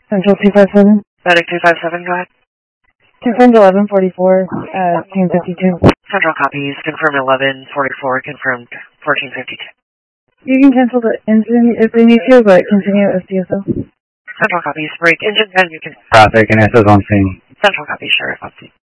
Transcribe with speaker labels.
Speaker 1: Central 257.
Speaker 2: Medic 257, go ahead.
Speaker 1: Confirmed 1144, 1052.
Speaker 2: Central copies, confirmed 1144, confirmed 1452.
Speaker 1: You can cancel the engine if they need to, but continue as DSO.
Speaker 2: Central copies, break engine, and you can...
Speaker 3: Traffic and SS on scene.
Speaker 2: Central copies, Sheriff on scene.